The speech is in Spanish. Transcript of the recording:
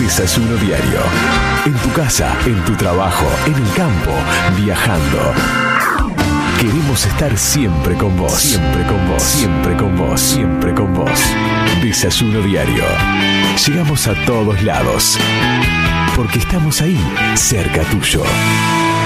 Desayuno Diario. En tu casa, en tu trabajo, en el campo, viajando. Queremos estar siempre con vos. Siempre con vos. Siempre con vos. Siempre con vos. Desayuno Diario. Llegamos a todos lados. Porque estamos ahí, cerca tuyo.